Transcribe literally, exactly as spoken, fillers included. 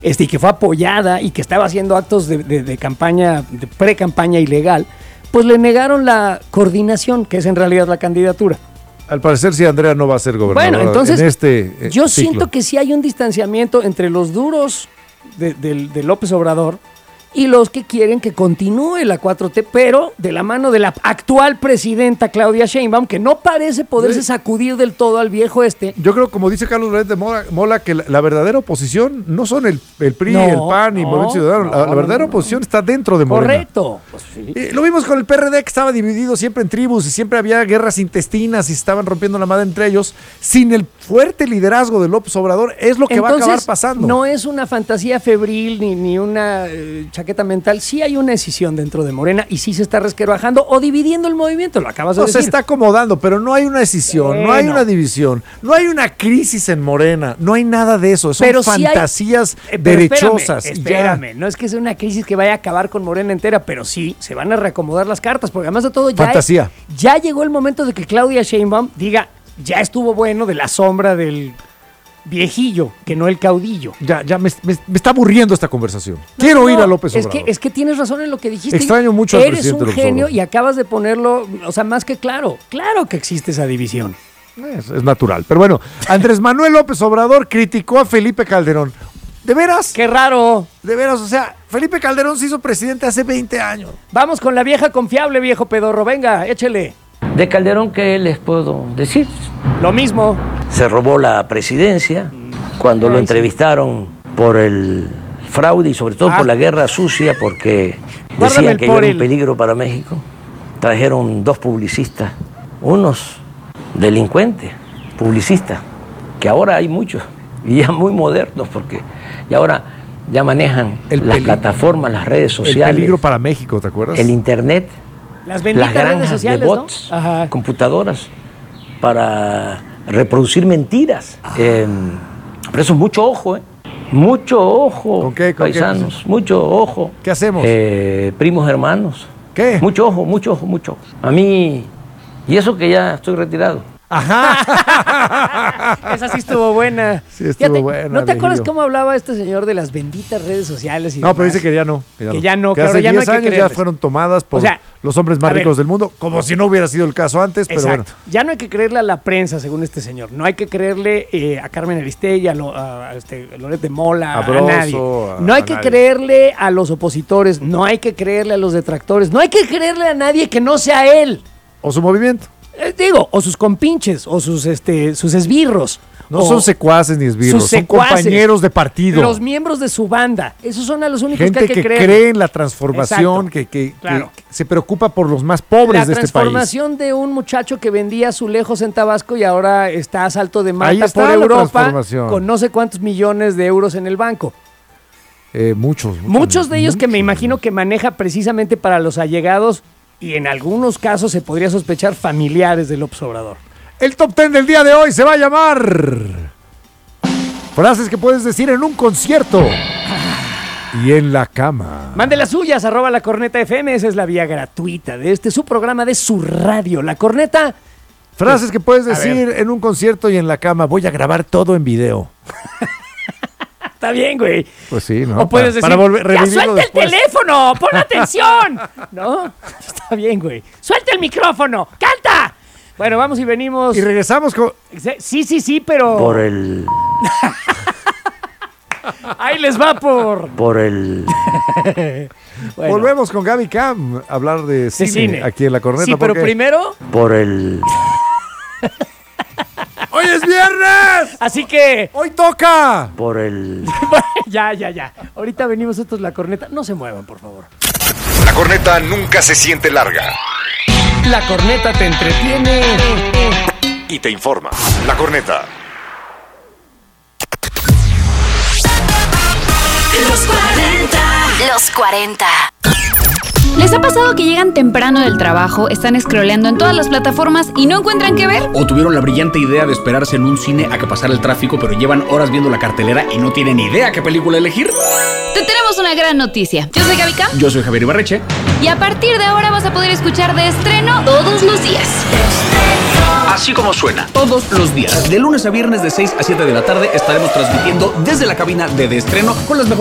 este, y que fue apoyada y que estaba haciendo actos de, de, de campaña, de pre-campaña ilegal, pues le negaron la coordinación, que es en realidad la candidatura. Al parecer sí, Andrea no va a ser gobernadora. Bueno, entonces en este eh, yo ciclo. siento que sí hay un distanciamiento entre los duros de, de, de López Obrador y los que quieren que continúe la cuatro T, pero de la mano de la actual presidenta Claudia Sheinbaum, que no parece poderse sacudir del todo al viejo este. Yo creo, como dice Carlos Loret de Mola, Mola que la, la verdadera oposición no son el, el P R I, No, el P A N y no, Movimiento Ciudadano. no, la, la no, verdadera no, oposición no. está dentro de Morena. Correcto. Pues sí. Eh, lo vimos con el P R D, que estaba dividido siempre en tribus y siempre había guerras intestinas y se estaban rompiendo la madre entre ellos. Sin el fuerte liderazgo de López Obrador es lo que Entonces, va a acabar pasando. No es una fantasía febril ni, ni una eh, chaqueta mental. Sí hay una decisión dentro de Morena y sí se está resquebrajando o dividiendo el movimiento, lo acabas de No, decir. se está acomodando, pero no hay una decisión, Bueno. no hay una división, no hay una crisis en Morena, no hay nada de eso. Son Pero sí hay- fantasías Eh, pero derechosas. Espérame, y ya. espérame, no es que sea una crisis que vaya a acabar con Morena entera, pero sí se van a reacomodar las cartas, porque además de todo ya, Fantasía. es- ya llegó el momento de que Claudia Sheinbaum diga, ya estuvo bueno de la sombra del viejillo, que no el caudillo. Ya, ya me, me- me está aburriendo esta conversación. Quiero No, oír no, a López es Obrador. que, es que tienes razón en lo que dijiste. Extraño mucho al Eres presidente un López genio Obrador. y acabas de ponerlo, o sea, más que claro. Claro que existe esa división. Es, es natural. Pero bueno, Andrés Manuel López Obrador criticó a Felipe Calderón. ¿De veras? ¡Qué raro! De veras, o sea, Felipe Calderón se hizo presidente hace veinte años. Vamos con la vieja confiable, viejo pedorro. Venga, échele. De Calderón, ¿qué les puedo decir? Lo mismo. Se robó la presidencia cuando Ay, lo sí. entrevistaron por el fraude y sobre todo Ah. por la guerra sucia, porque Guárdame el decían que yo por era el- un peligro para México. Trajeron dos publicistas, unos delincuentes, publicistas, que ahora hay muchos y ya muy modernos, porque y ahora ya manejan El las peli- plataformas, las redes El sociales, peligro para México, ¿te acuerdas? el internet, Las benditas las redes granjas sociales, de ¿no? bots, Ajá. computadoras, para reproducir mentiras. Eh, por eso mucho ojo, ¿eh? Mucho ojo, ¿Con qué? ¿Con qué? paisanos, mucho ojo. ¿Qué hacemos? Eh, primos hermanos. ¿Qué? Mucho ojo, mucho ojo, mucho ojo. A mí, y eso que ya estoy retirado. Ajá. Esa sí estuvo buena. Sí estuvo buena, ¿No te acuerdas viejillo. cómo hablaba este señor de las benditas redes sociales? Y No, pero demás? dice que ya no. Que ya Que no, ya no, que claro, hace ya no diez hay que años ya creerles. fueron tomadas por O sea, los hombres más a ver. ricos del mundo, como si no hubiera sido el caso antes, pero Exacto. bueno. Ya no hay que creerle a la prensa, según este señor. No hay que creerle eh, a Carmen Aristegui, a, Lo- a, este, Loret de Mola, A a, Broso, nadie. a- No hay a que nadie. creerle a los opositores, no hay que creerle a los detractores, no hay que creerle a nadie que no sea él. O su movimiento. Eh, digo, o sus compinches, o sus, este, sus esbirros. No o son secuaces ni esbirros, sus son secuaces, compañeros de partido. Los miembros de su banda. Esos son a los únicos Gente que hay que, que creer. cree en la transformación, Exacto. que, que- Claro. que se preocupa por los más pobres La de este país. transformación de un muchacho que vendía azulejos en Tabasco y ahora está a salto de Ahí mata está por la Europa transformación. con no sé cuántos millones de euros en el banco. Eh, muchos, muchos. Muchos de ellos que me muchos. imagino que maneja precisamente para los allegados y en algunos casos se podría sospechar familiares de López Obrador. El top ten del día de hoy se va a llamar frases que puedes decir en un concierto y en la cama. Mande las suyas, arroba la corneta F M, esa es la vía gratuita de este, su programa de su radio. La corneta, Frases que puedes A decir en un concierto y en la cama. Voy a grabar todo en video. está bien, güey. Pues sí, ¿no? O puedes Para- decir, para volver- ¡ya revivirlo suelta después". el teléfono! ¡Pon atención! ¿No? Está bien, güey. ¡Suelta el micrófono! ¡Canta! Bueno, vamos y venimos. Y regresamos con... Sí, sí, sí, pero... Por el, Ahí les va por... por el, Bueno, Volvemos con Gaby Cam a hablar de de cine, cine. aquí en La Corneta. Sí, pero porque primero... por el, ¡Hoy es viernes! Así que... ¡Hoy toca! por el... ya, ya, ya. Ahorita venimos, esto es La Corneta. No se muevan, por favor. La corneta nunca se siente larga La Corneta te entretiene... y te informa. La corneta. Los cuarenta. Los cuarenta. ¿Les ha pasado que llegan temprano del trabajo, están scrolleando en todas las plataformas y no encuentran qué ver? O tuvieron la brillante idea de esperarse en un cine a que pasara el tráfico, pero llevan horas viendo la cartelera y no tienen idea qué película elegir. Te tenemos una gran noticia. Yo soy Gaby Cam Yo soy Javier Ibarreche. y a partir de ahora vas a poder escuchar de estreno todos los días. Así como suena, todos los días, de lunes a viernes de seis a siete de la tarde, estaremos transmitiendo desde la cabina de De Estreno con las mejores